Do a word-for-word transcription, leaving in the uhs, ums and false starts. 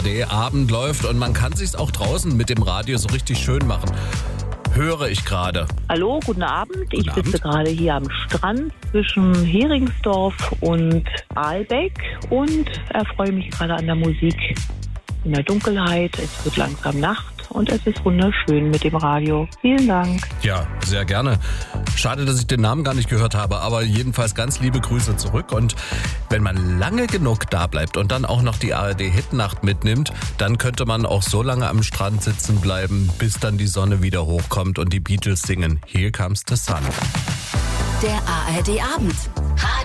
D-Abend läuft und man kann sich's auch draußen mit dem Radio so richtig schön machen. Höre ich gerade. Hallo, guten Abend. Guten ich Abend. sitze gerade hier am Strand zwischen Heringsdorf und Aalbeck und erfreue mich gerade an der Musik in der Dunkelheit. Es wird langsam Nacht und es ist wunderschön mit dem Radio. Vielen Dank. Ja, sehr gerne. Schade, dass ich den Namen gar nicht gehört habe, aber jedenfalls ganz liebe Grüße zurück. Und wenn man lange genug da bleibt und dann auch noch die A R D-Hitnacht mitnimmt, dann könnte man auch so lange am Strand sitzen bleiben, bis dann die Sonne wieder hochkommt und die Beatles singen Here Comes the Sun. Der A R D-Abend.